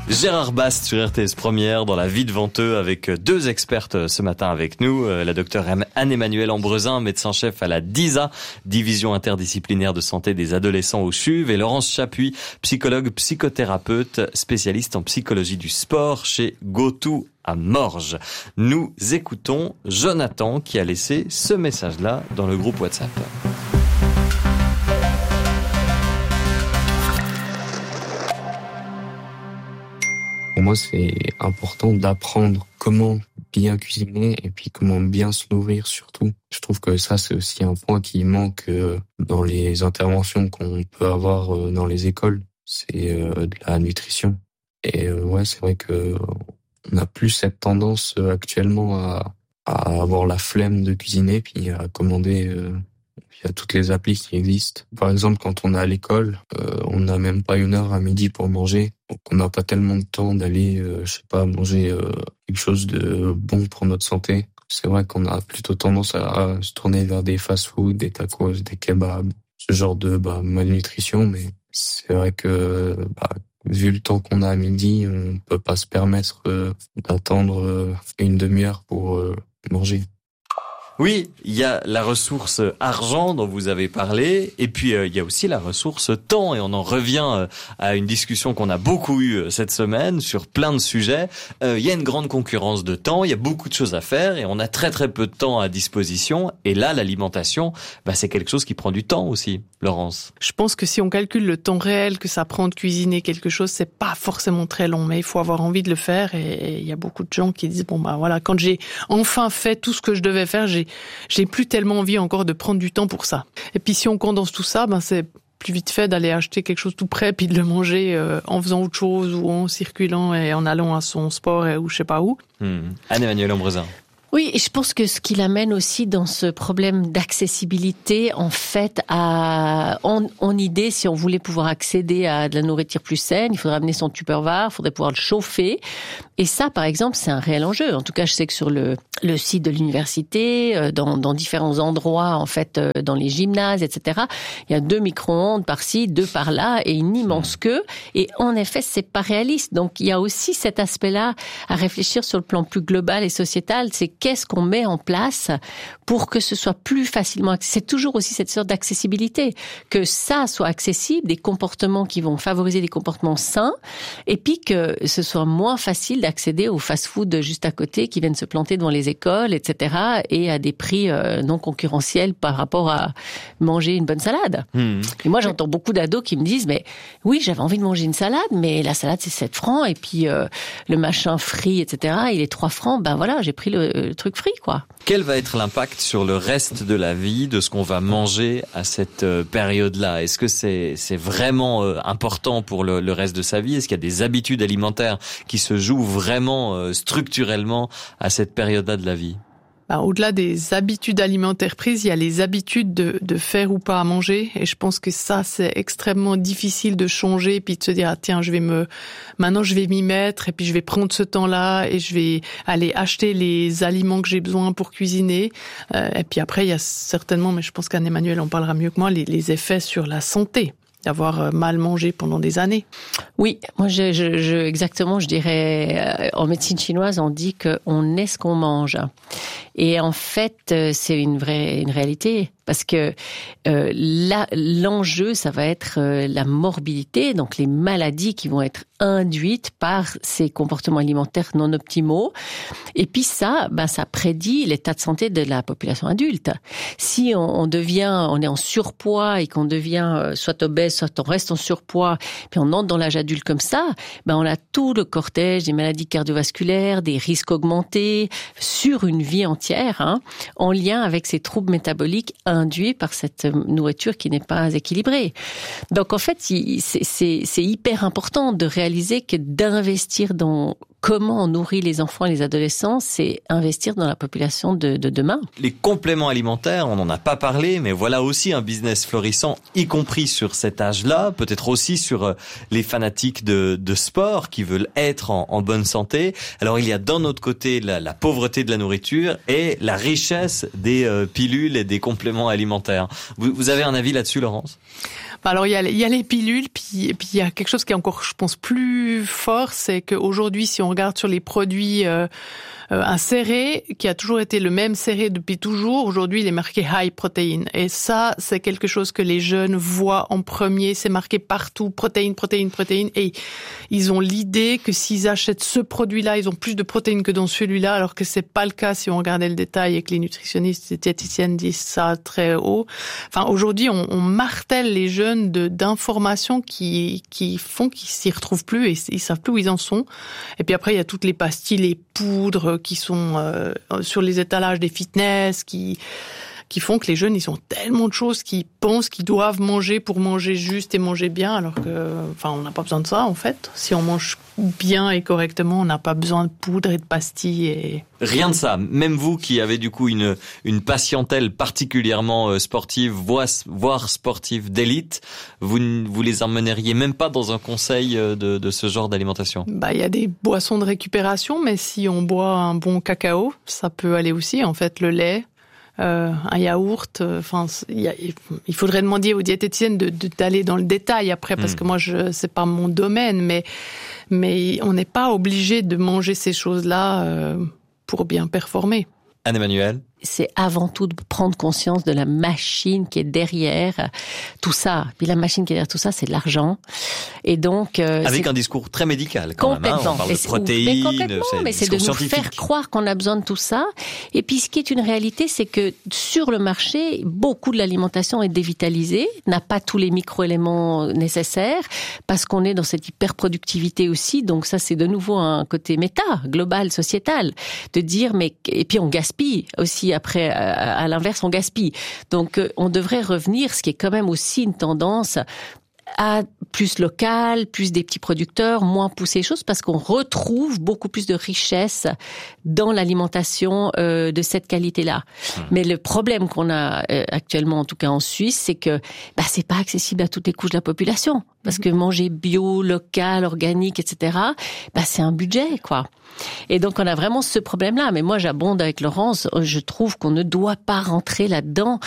Gérard Bast sur RTS Première dans la vie de Venteux avec deux expertes ce matin avec nous. La docteure Anne-Emmanuelle Ambrezin, médecin-chef à la DISA, Division interdisciplinaire de santé des adolescents au CHUV, et Laurence Chapuis, psychologue, psychothérapeute, spécialiste en psychologie du sport chez GoTo à Morges. Nous écoutons Jonathan qui a laissé ce message-là dans le groupe WhatsApp. Pour moi, c'est important d'apprendre comment bien cuisiner et puis comment bien se nourrir surtout. Je trouve que ça, c'est aussi un point qui manque dans les interventions qu'on peut avoir dans les écoles. C'est de la nutrition. Et ouais, c'est vrai que on a plus cette tendance actuellement à avoir la flemme de cuisiner puis à commander via toutes les applis qui existent. Par exemple, quand on est à l'école, on n'a même pas 1 heure à midi pour manger. Donc on n'a pas tellement de temps d'aller, manger quelque chose de bon pour notre santé. C'est vrai qu'on a plutôt tendance à se tourner vers des fast-food, des tacos, des kebabs, ce genre de malnutrition. Mais c'est vrai que vu le temps qu'on a à midi, on peut pas se permettre d'attendre une demi-heure pour manger. Oui, il y a la ressource argent dont vous avez parlé, et puis il y a aussi la ressource temps, et on en revient à une discussion qu'on a beaucoup eue cette semaine sur plein de sujets. Il y a une grande concurrence de temps, il y a beaucoup de choses à faire, et on a très très peu de temps à disposition, et là l'alimentation, c'est quelque chose qui prend du temps aussi, Laurence. Je pense que si on calcule le temps réel que ça prend de cuisiner quelque chose, c'est pas forcément très long, mais il faut avoir envie de le faire, et il y a beaucoup de gens qui disent quand j'ai enfin fait tout ce que je devais faire, j'ai plus tellement envie encore de prendre du temps pour ça. Et puis si on condense tout ça, c'est plus vite fait d'aller acheter quelque chose tout prêt puis de le manger en faisant autre chose ou en circulant et en allant à son sport ou je sais pas où. Anne-Emmanuelle Ambrezin. Oui, et je pense que ce qui l'amène aussi dans ce problème d'accessibilité, en fait, en idée, si on voulait pouvoir accéder à de la nourriture plus saine, il faudrait amener son Tupperware, il faudrait pouvoir le chauffer. Et ça, par exemple, c'est un réel enjeu. En tout cas, je sais que sur le site de l'université, dans différents endroits, en fait, dans les gymnases, etc., il y a 2 micro-ondes par-ci, 2 par-là, et une immense queue. Et en effet, c'est pas réaliste. Donc, il y a aussi cet aspect-là à réfléchir sur le plan plus global et sociétal. C'est qu'est-ce qu'on met en place pour que ce soit plus facilement accessible. C'est toujours aussi cette sorte d'accessibilité, que ça soit accessible, des comportements qui vont favoriser des comportements sains, et puis que ce soit moins facile d'accéder aux fast-food juste à côté qui viennent se planter devant les écoles, etc., et à des prix non concurrentiels par rapport à manger une bonne salade. Et moi, j'entends beaucoup d'ados qui me disent, mais oui, j'avais envie de manger une salade, mais la salade, c'est 7 francs, et puis le machin frit, etc., il est 3 francs, j'ai pris le truc frit, quoi. Quel va être l'impact sur le reste de la vie de ce qu'on va manger à cette période-là? Est-ce que c'est vraiment important pour le reste de sa vie? Est-ce qu'il y a des habitudes alimentaires qui se jouent vraiment structurellement à cette période-là de la vie? Au-delà des habitudes alimentaires prises, il y a les habitudes de faire ou pas à manger. Et je pense que ça, c'est extrêmement difficile de changer et puis de se dire, tiens, maintenant je vais m'y mettre et puis je vais prendre ce temps-là et je vais aller acheter les aliments que j'ai besoin pour cuisiner. Et puis après, il y a certainement, mais je pense qu'Anne-Emmanuelle en parlera mieux que moi, les effets sur la santé d'avoir mal mangé pendant des années. Oui, moi exactement, je dirais, en médecine chinoise, on dit qu'on est ce qu'on mange. Et en fait, c'est une réalité. Parce que l'enjeu, ça va être la morbidité, donc les maladies qui vont être induites par ces comportements alimentaires non optimaux. Et puis ça prédit l'état de santé de la population adulte. Si on est en surpoids et qu'on devient soit obèse, soit on reste en surpoids, puis on entre dans l'âge adulte comme ça, on a tout le cortège des maladies cardiovasculaires, des risques augmentés sur une vie entière, en lien avec ces troubles métaboliques induit par cette nourriture qui n'est pas équilibrée. Donc en fait, c'est hyper important de réaliser que d'investir dans comment on nourrit les enfants et les adolescents, c'est investir dans la population de demain. Les compléments alimentaires, on n'en a pas parlé, mais voilà aussi un business florissant, y compris sur cet âge-là, peut-être aussi sur les fanatiques de sport qui veulent être en bonne santé. Alors il y a d'un autre côté la pauvreté de la nourriture et la richesse des pilules et des compléments alimentaires. Vous avez un avis là-dessus, Laurence ? Alors il y a les pilules, puis il y a quelque chose qui est encore, je pense, plus fort, c'est qu'aujourd'hui, si on regarde sur les produits, un céré qui a toujours été le même céré depuis toujours, aujourd'hui il est marqué high protein. Et ça, c'est quelque chose que les jeunes voient en premier, c'est marqué partout, protéines. Et ils ont l'idée que s'ils achètent ce produit-là, ils ont plus de protéines que dans celui-là, alors que c'est pas le cas si on regardait le détail et que les nutritionnistes et diététiciennes disent ça très haut. Enfin, aujourd'hui, on martèle les jeunes d'informations qui font qu'ils s'y retrouvent plus et ils savent plus où ils en sont. Et puis après, il y a toutes les pastilles, les poudres qui sont sur les étalages des fitness, qui font que les jeunes, ils ont tellement de choses qu'ils pensent qu'ils doivent manger pour manger juste et manger bien, alors que, enfin, on n'a pas besoin de ça, en fait. Si on mange bien et correctement, on n'a pas besoin de poudre et de pastilles et... Rien de ça. Même vous qui avez du coup une patientèle particulièrement sportive, voire sportive d'élite, vous les emmèneriez même pas dans un conseil de ce genre d'alimentation? Il y a des boissons de récupération, mais si on boit un bon cacao, ça peut aller aussi, en fait, le lait. Un yaourt, il faudrait demander aux diététiciennes d'aller dans le détail après, parce que moi c'est pas mon domaine, mais on n'est pas obligé de manger ces choses-là pour bien performer. Anne-Emmanuelle? C'est avant tout de prendre conscience de la machine qui est derrière tout ça. Puis la machine qui est derrière tout ça, c'est de l'argent. Et donc avec un discours très médical quand même. On parle de protéines, mais c'est de nous faire croire qu'on a besoin de tout ça. Et puis ce qui est une réalité, c'est que sur le marché, beaucoup de l'alimentation est dévitalisée, n'a pas tous les micro-éléments nécessaires, parce qu'on est dans cette hyper-productivité aussi. Donc ça, c'est de nouveau un côté méta, global, sociétal, de dire et puis on gaspille aussi. Après, à l'inverse, on gaspille. Donc, on devrait revenir, ce qui est quand même aussi une tendance à plus local, plus des petits producteurs, moins pousser les choses, parce qu'on retrouve beaucoup plus de richesse dans l'alimentation de cette qualité-là. Mais le problème qu'on a actuellement, en tout cas en Suisse, c'est que c'est pas accessible à toutes les couches de la population. Parce que manger bio, local, organique, etc., c'est un budget, quoi. Et donc, on a vraiment ce problème-là. Mais moi, j'abonde avec Laurence. Je trouve qu'on ne doit pas rentrer là-dedans.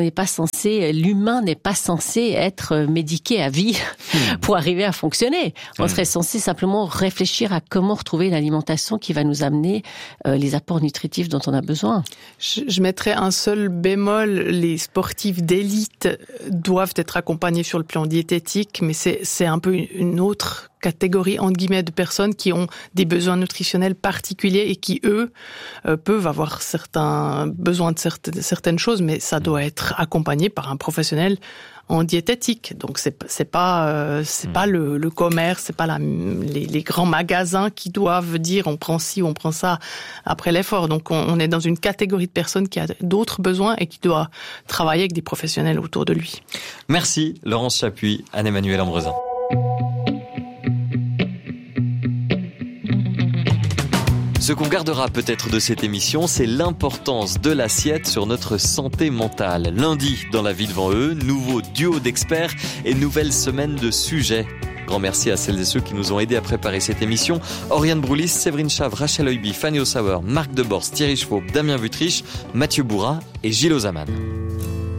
L'humain n'est pas censé être médiqué à vie pour arriver à fonctionner. On serait censé simplement réfléchir à comment retrouver l'alimentation qui va nous amener les apports nutritifs dont on a besoin. Je mettrais un seul bémol. Les sportifs d'élite doivent être accompagnés sur le plan diététique, mais c'est un peu une autre catégorie, entre guillemets, de personnes qui ont des besoins nutritionnels particuliers et qui, eux, peuvent avoir certains besoins de certaines choses, mais ça doit être accompagné par un professionnel en diététique. Donc c'est pas le commerce, c'est pas les grands magasins qui doivent dire on prend ci, on prend ça après l'effort. Donc on est dans une catégorie de personnes qui a d'autres besoins et qui doit travailler avec des professionnels autour de lui. Merci Laurence Chapuis, Anne-Emmanuelle Ambrezin. Ce qu'on gardera peut-être de cette émission, c'est l'importance de l'assiette sur notre santé mentale. Lundi, dans La Vie devant eux, nouveau duo d'experts et nouvelle semaine de sujets. Grand merci à celles et ceux qui nous ont aidés à préparer cette émission. Oriane Broulis, Séverine Chave, Rachel Oiby, Fanny Sauer, Marc Deborse, Thierry Chevaux, Damien Vutrich, Mathieu Bourra et Gilles Ozaman.